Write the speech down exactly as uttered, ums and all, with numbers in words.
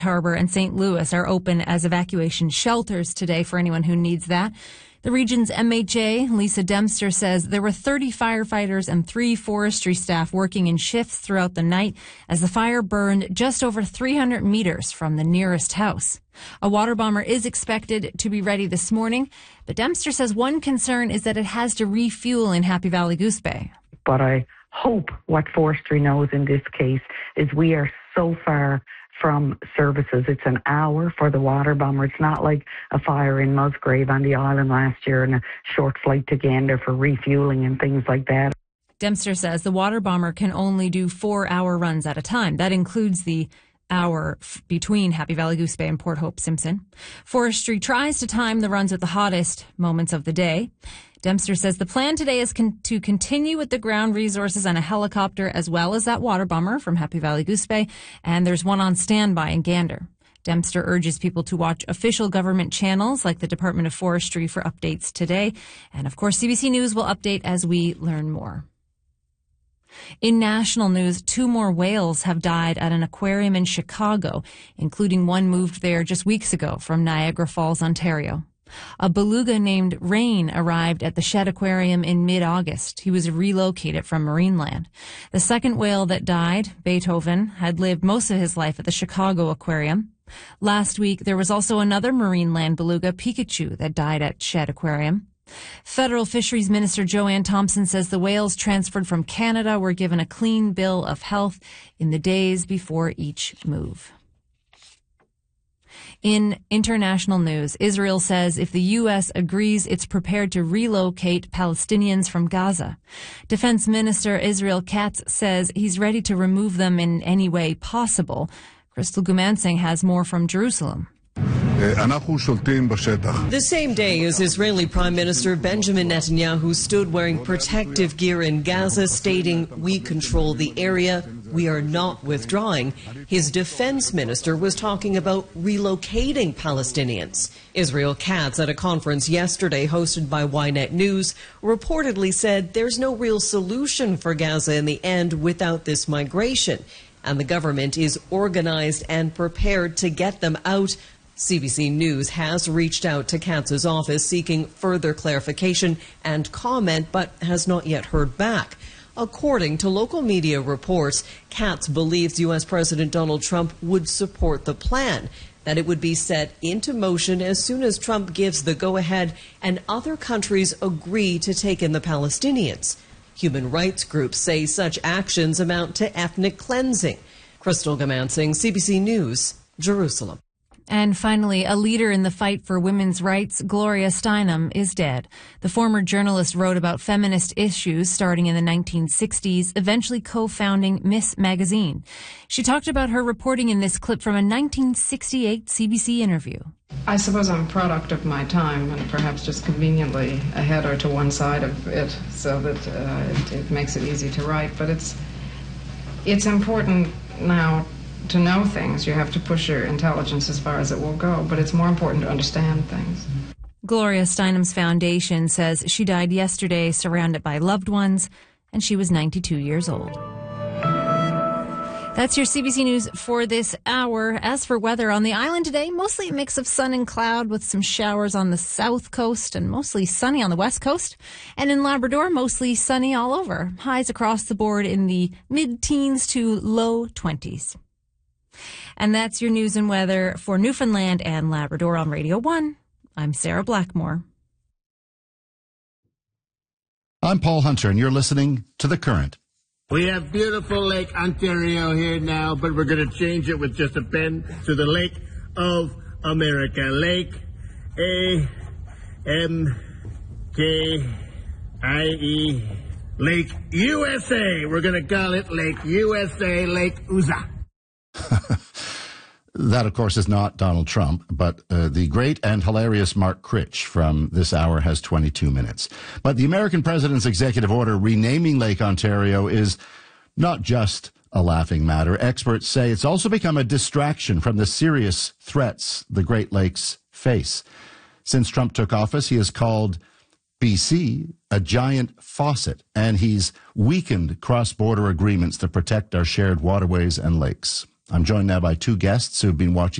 Harbor and Saint Louis are open as evacuation shelters today for anyone who needs that. The region's M H A, Lisa Dempster, says there were thirty firefighters and three forestry staff working in shifts throughout the night as the fire burned just over three hundred meters from the nearest house. A water bomber is expected to be ready this morning, but Dempster says one concern is that it has to refuel in Happy Valley Goose Bay. But I hope what forestry knows in this case is we are so far from services. It's an hour for the water bomber. It's not like a fire in Musgrave on the island last year and a short flight to Gander for refueling and things like that. Dempster says the water bomber can only do four-hour runs at a time. That includes the hour f- between Happy Valley Goose Bay and Port Hope Simpson. Forestry tries to time the runs with the hottest moments of the day. Dempster says the plan today is con- to continue with the ground resources and a helicopter as well as that water bomber from Happy Valley Goose Bay, and there's one on standby in Gander. Dempster urges people to watch official government channels like the Department of Forestry for updates today. And of course, C B C News will update as we learn more. In national news, two more whales have died at an aquarium in Chicago, including one moved there just weeks ago from Niagara Falls, Ontario. A beluga named Rain arrived at the Shed Aquarium in mid-August. He was relocated from Marineland. The second whale that died, Beethoven, had lived most of his life at the Chicago Aquarium. Last week, there was also another Marineland beluga, Pikachu, that died at Shed Aquarium. Federal Fisheries Minister Joanne Thompson says the whales transferred from Canada were given a clean bill of health in the days before each move. In international news, Israel says if the U S agrees, it's prepared to relocate Palestinians from Gaza. Defense Minister Israel Katz says he's ready to remove them in any way possible. Crystal Gumansing has more from Jerusalem. The same day as Israeli Prime Minister Benjamin Netanyahu stood wearing protective gear in Gaza, stating, "We control the area, we are not withdrawing," his defense minister was talking about relocating Palestinians. Israel Katz, at a conference yesterday hosted by Ynet News, reportedly said there's no real solution for Gaza in the end without this migration, and the government is organized and prepared to get them out. C B C News has reached out to Katz's office seeking further clarification and comment, but has not yet heard back. According to local media reports, Katz believes U S President Donald Trump would support the plan, that it would be set into motion as soon as Trump gives the go-ahead and other countries agree to take in the Palestinians. Human rights groups say such actions amount to ethnic cleansing. Crystal Gumansing, C B C News, Jerusalem. And finally, a leader in the fight for women's rights, Gloria Steinem, is dead. The former journalist wrote about feminist issues starting in the nineteen sixties, eventually co-founding Miss Magazine. She talked about her reporting in this clip from a nineteen sixty-eight C B C interview. I suppose I'm a product of my time and perhaps just conveniently ahead or to one side of it so that uh, it, it makes it easy to write. But it's it's important now to know things. You have to push your intelligence as far as it will go, but it's more important to understand things. Gloria Steinem's foundation says she died yesterday surrounded by loved ones, and she was ninety-two years old. That's your C B C News for this hour. As for weather on the island today, mostly a mix of sun and cloud with some showers on the south coast and mostly sunny on the west coast. And in Labrador, mostly sunny all over. Highs across the board in the mid-teens to low twenties. And that's your news and weather for Newfoundland and Labrador on Radio one. I'm Sarah Blackmore. I'm Paul Hunter, and you're listening to The Current. We have beautiful Lake Ontario here now, but we're going to change it with just a pen to the Lake of America. Lake A M K I E. Lake U S A. We're going to call it Lake U S A, Lake Uza. That, of course, is not Donald Trump, but uh, the great and hilarious Mark Critch from this hour has twenty-two minutes. But the American president's executive order renaming Lake Ontario is not just a laughing matter. Experts say it's also become a distraction from the serious threats the Great Lakes face. Since Trump took office, he has called B C a giant faucet, and he's weakened cross-border agreements to protect our shared waterways and lakes. I'm joined now by two guests who've been watching